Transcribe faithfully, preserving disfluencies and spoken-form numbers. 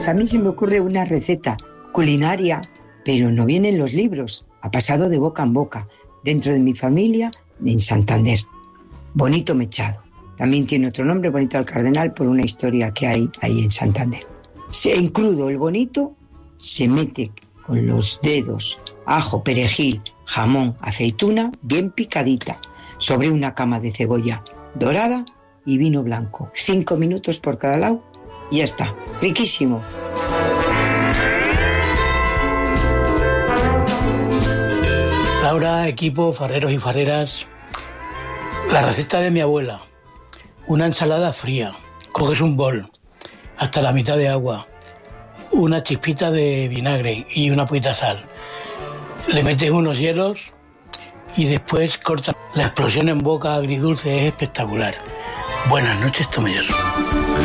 Pues a mí se me ocurre una receta culinaria, pero no viene en los libros. Ha pasado de boca en boca, dentro de mi familia, en Santander. Bonito mechado. También tiene otro nombre, bonito al cardenal, por una historia que hay ahí en Santander. En crudo, el bonito se mete con los dedos, ajo, perejil, jamón, aceituna, bien picadita, sobre una cama de cebolla dorada y vino blanco. Cinco minutos por cada lado y ya está. Riquísimo. Laura, equipo, farreros y farreras, la receta de mi abuela. Una ensalada fría, coges un bol, hasta la mitad de agua, una chispita de vinagre y una poquita sal. Le metes unos hielos y después cortas. La explosión en boca agridulce es espectacular. Buenas noches, Tomelloso.